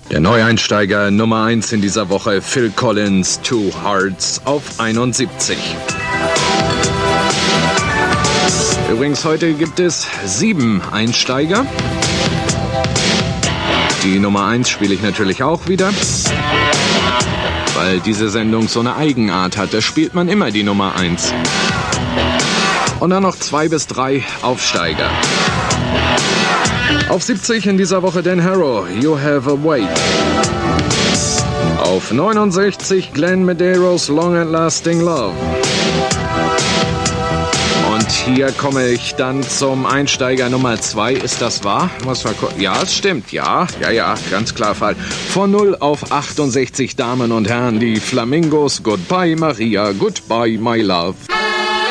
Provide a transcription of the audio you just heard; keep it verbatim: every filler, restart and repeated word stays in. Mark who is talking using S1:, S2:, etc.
S1: Der Neueinsteiger Nummer eins in dieser Woche, Phil Collins, Two Hearts auf einundsiebzig. Übrigens, heute gibt es sieben Einsteiger. Die Nummer eins spiele ich natürlich auch wieder, weil diese Sendung so eine Eigenart hat. Da spielt man immer die Nummer eins. Und dann noch zwei bis drei Aufsteiger. Auf siebzig in dieser Woche Dan Harrow, You Have a Way. Auf neunundsechzig Glenn Medeiros, Long and Lasting Love. Und hier komme ich dann zum Einsteiger Nummer zwei. Ist das wahr? Muss mal gucken. Ja, es stimmt. Ja, ja, ja, ganz klar Fall. Von null auf achtundsechzig, Damen und Herren, die Flamingos. Goodbye, Maria. Goodbye, my love.